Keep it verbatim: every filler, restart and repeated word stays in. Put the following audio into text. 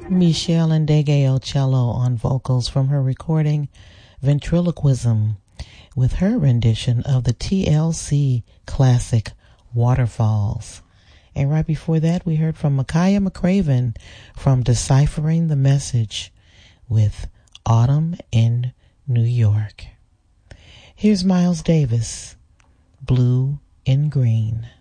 Michelle Ndegeocello on vocals from her recording Ventriloquism with her rendition of the T L C classic Waterfalls. And right before that, we heard from Makaya McCraven from Deciphering the Message with Autumn in New York. Here's Miles Davis, Blue in Green.